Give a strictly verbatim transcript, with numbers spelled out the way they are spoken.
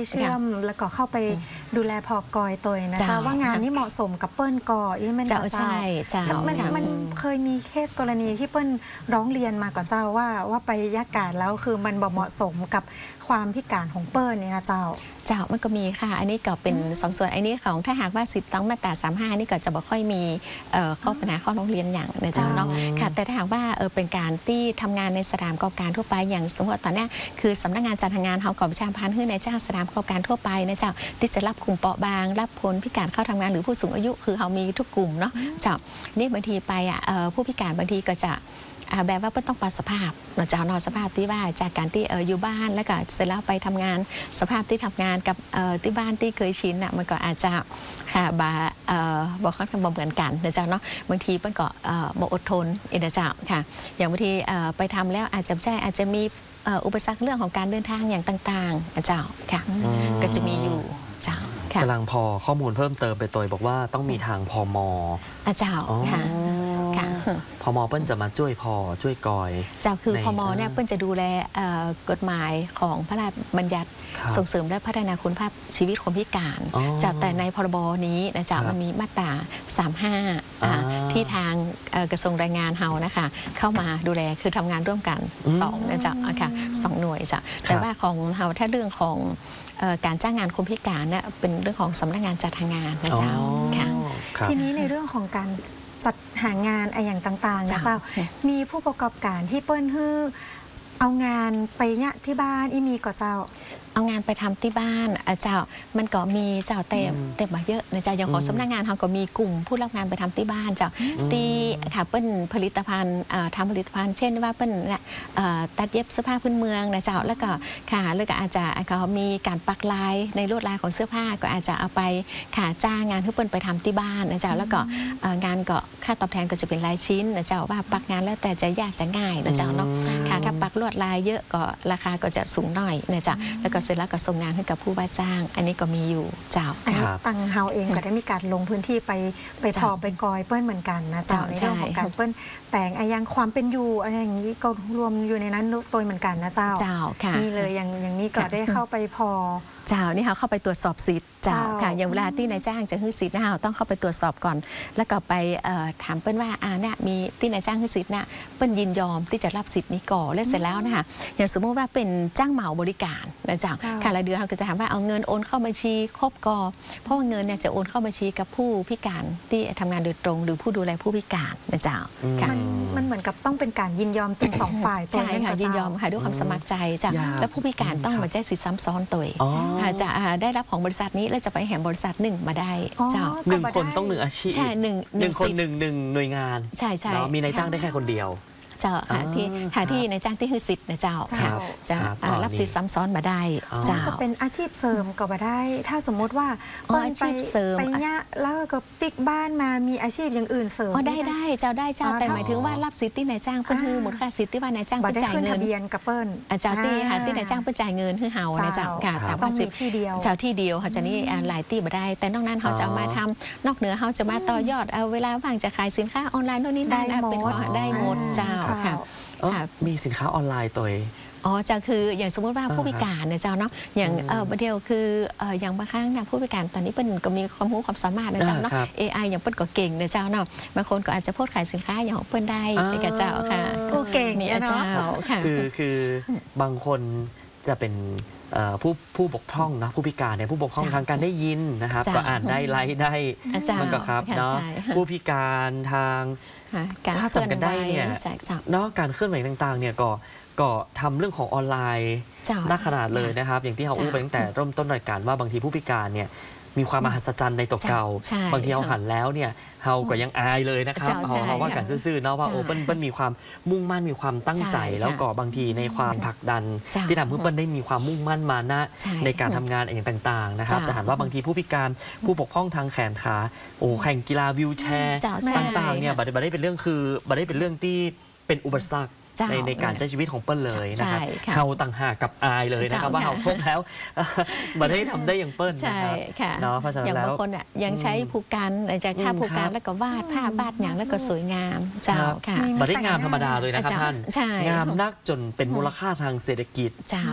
เชื่อมแล้วก็เข้าไปดูแลพอกอยตัวนะเจ้าว่างานนี้เหมาะสมกับเปิ้ลก่ออีมันเจ้าใช่เจ้ามันมันเคยมีเคสกรณีที่เปิ้ลร้องเรียนมากับเจ้าว่าว่าไปยากาศแล้วคือมันบ่เหมาะสมกับความพิการของเปิ้ลเนี่ยนะเจ้าเจ้ามันก็มีค่ะอันนี้ก็เป็นสองส่วนอันนี้ของถ้าหากว่าสิทธิ์ต้องมาตราสามห้านี่ก็จะบ่ค่อยมีข้อปัญหาข้อร้องเรียนอย่างนะเจ้าเนาะค่ะแต่ถ้าหากว่าเออเป็นการที่ทำงานในสถานประกอบการทั่วไปอย่างสมมติตอนนี้คือสำนักงานจัดงานเขาก่อประชาพันธ์ให้ในเจ้าสถานประกอบการทั่วไปนะเจ้าที่จะรับกลุ่มเปราะบางรับคนพิการเข้าทำงานหรือผู้สูงอายุคือเขามีทุกกลุ่มเนาะเจ้านี่บางทีไปอ่ะผู้พิการบางทีก็จะแบบว่าเพื่อต้องปรับสภาพเราจะนอนสภาพที่ว่าจากการที่อยู่บ้านแล้วก็เสร็จแล้วไปทำงานสภาพที่ทำงานกับที่บ้านที่เคยชินอ่ะมันก็อาจจะบาบอกค่อนข้างเหมือนกันนะเจ้าเนาะบางทีเพื่อนก็บอดทนเอ็นเจ้าค่ะอย่างบางทีไปทำแล้วอาจจะใช่อาจจะมีอุปสรรคเรื่องของการเดินทางอย่างต่างๆเจ้าค่ะก็จะมีอยู่เจ้ากำลังพอข้อมูลเพิ่มเติมไปตัวบอกว่าต้องมีทางพมเจ้าค่ะพมเปิ้ลจะมาช่วยพอช่วยกอยเจ้าคือพมเนี่ยเปิ้ลจะดูแลกฎหมายของพระราชบัญญัติส่งเสริมและพัฒนาคุณภาพชีวิตคนพิการจากแต่ในพรบนี้นะจ๊ะมันมีมาตราสามสิบห้าที่ทางกระทรวงแรงงานเฮานะคะเข้ามาดูแลคือทำงานร่วมกันสองนะจ๊ะค่ะสองหน่วยจ้ะแต่ว่าของเฮาถ้าเรื่องของการจ้างงานคนพิการเนี่ยเป็นเรื่องของสำนักงานจัดหางานนะจ๊ะค่ะทีนี้ในเรื่องของการจัดหางานอะไรอย่างต่างๆนะเจ้ามีผู้ประกอบการที่เปิ้ลฮือเอางานไปเนี่ยที่บ้านอีมีก็เจ้าเอางานไปทำที่บ้านเจ้ามันก็มีเจ้าเต็มเต็มมาเยอะนะเจ้าอย่างของสำนักงานเขาก็มีกลุ่มผู้รับงานไปทำที่บ้านเจ้าที่ค่ะเปิ้ลผลิตภัณฑ์ทำผลิตภัณฑ์เช่นว่าเปิ้ลตัดเย็บเสื้อผ้าพื้นเมืองนะเจ้าแล้วก็ค่ะแล้วก็อาจจะเขามีการปักลายในลวดลายของเสื้อผ้าก็อาจจะเอาไปค่ะจ้างงานให้เปิ้ลไปทำที่บ้านนะเจ้าแล้วก็งานก็ค่าตอบแทนก็จะเป็นรายชิ้นนะเจ้าว่าปักงานแล้วแต่จะยากจะง่ายนะเจ้าเนาะค่ะถ้าปักลวดลายเยอะก็ราคาก็จะสูงหน่อยนะเจ้าแล้วก็เสร็จแล้วก็ส่งงานให้กับผู้ว่าจ้างอันนี้ก็มีอยู่เจ้าตังเฮาเองก็ได้มีการลงพื้นที่ไปไปพอไปกอยเปิ้ลเหมือนกันนะเจ้าในเรื่องของการเปิ้ลแปลงอะไรอย่างความเป็นอยู่อะไรอย่างนี้ก็รวมอยู่ในนั้นตัวเหมือนกันนะเจ้าเจ้าค่ะนี่เลยอย่างอย่างนี้ก็ได้เข้าไปพอเจ้านี่เขาเข้าไปตรวจสอบสิทธิ์เจ้าค่ะอย่างเวลาที่นายจ้างจะฮื้อสิทธิ์นะเราต้องเข้าไปตรวจสอบก่อนแล้วก็ไปถามเปิ้ลว่าอ่าเนี่ยมีที่นายจ้างฮื้อสิทธิ์น่ะเปิ้ลยินยอมที่จะรับสิทธิ์นี้ก่อนและเสร็จแล้วนะคะอย่างสมมติว่าเป็นจ้างเหมาบริการนะเจ้าค่ะรายเดือนเราก็จะถามว่าเอาเงินโอนเข้าบัญชีครบก่อเพราะว่าเงินเนี่ยจะโอนเข้าบัญชีกับผู้พิการที่ทำงานโดยตรงหรือผู้ดูแลผู้พิการนะเจ้ามันมันเหมือนกับต้องเป็นการยินยอมทั้งสองฝ่ายใช่ค่ะยินยอมค่ะด้วยความสมัครใจจ้ะและผู้พิการต้องมาแจ้งสิทธิ์ซ้ำซ้อนตัวจะได้รับของบริษัทนี้แล้วจะไปแห่งบริษัทหนึ่งมาได้เจ้าหนึ่งคนต้องหนึ่งอาชีพใช่หนึ่งหนึ่งคนหนึ่งหนึ่งหน่วยงานใช่ใช่มีนายจ้างได้แค่คนเดียวเจ้าหาที่หาที่นายจ้างที่ฮือสิทธิ์นะเจ้าค่ะจะรับสิทธิ์ซ้ำซ้อนมาได้เจ้าจะเป็นอาชีพเสริมก็มาได้ถ้าสมมติว่าเปิ้ลไปไปเนี่ยแล้วก็ปิกบ้านมามีอาชีพอย่างอื่นเสริมได้ได้เจ้าได้เจ้าแต่หมายถึงว่ารับสิทธิ์ที่นายจ้างเพิ่นฮือหมดค่าสิทธิ์ที่ว่านายจ้างเพิ่นจ่ายเงินทะเบียนกับเปิ้ลเจ้าที่หาที่นายจ้างเพิ่นจ่ายเงินฮือเฮานะเจ้าค่ะแต่ต้องมีที่เดียวเจ้าที่เดียวเขาจะนี่หลายที่มาได้แต่นอกนั้นเขาจะมาทำนอกเหนือเขาจะมาต่อยอดเอาเวลาว่างจะขายสินค้าออนไลน์โน่นนี่นั่นเป็นได้หมดเจ้าค่ะมีสินค้าออนไลน์ตัวอ๋อจะคืออย่างสมมติว่าผู้พิการเนี่ยเจ้าเนาะอย่างเออเดียวคืออย่างบางครั้งนะผู้พิการตอนนี้เป็นก็มีความรู้ความสามารถนะเจ้าเนาะ เอ ไอ อย่างเปิ้ลก็เก่งนะเจ้าเนาะบางคนก็อาจจะพูดขายสินค้าอย่างของเปิ้ลได้ในกระเจ้าค่ะผู้เก่งมีอาจารย์ค่ะคือคือบางคนจะเป็นผู้ผู้บกพร่องนะผู้พิการเนี่ยผู้บกพร่องทางการได้ยินนะครับก็อ่านได้ไลฟ์ได้มันก็ครับเนาะผู้พิการทางถ้าจำกันได้เนี่ยเนาะการเคลื่อนไหวต่างๆเนี่ยก็ก็ทำเรื่องของออนไลน์น่าขนาดเลยนะครับอย่างที่เขาอู้ไปตั้งแต่เริ่มต้นรายการว่าบางทีผู้พิการเนี่ยมีความมหัศจรรย์ในตกเก่าบางทีเขาหันแล้วเนี่ยเขาก็ยังอายเลยนะครับเขาว่ากันซื่อๆเนาะว่าโอ้เปิ้ลเปิ้ลมีความมุ่งมั่นมีความตั้งใจแล้วก็บางทีในความผลักดันที่ทำให้เปิ้ลได้มีความมุ่งมั่นมานะในการทำงานอย่างต่างๆนะครับจะหันว่าบางทีผู้พิการผู้ปกพร่องทางแขนขาโอ้แข่งกีฬาวิวแชร์ต่างๆเนี่ยบัดได้เป็นเรื่องคือบัดได้เป็นเรื่องที่เป็นอุปสรรคในในการใช้ชีวิตของเปิ้ลเลยนะครับเฮาต่างหากกับอายเลยนะครับว่าเฮาครบแล้วมาได้ทำได้อย่างเปิ้ลนะครับเนาะเพราะฉะนั้นแล้วอย่างบางคนอ่ะยังใช้ผูกกันจากค่าผูกกันแล้วก็วาดภาพวาดอย่างแล้วก็สวยงามเจ้าค่ะมาได้งามธรรมดาเลยนะครับท่านงามนักจนเป็นมูลค่าทางเศรษฐกิจ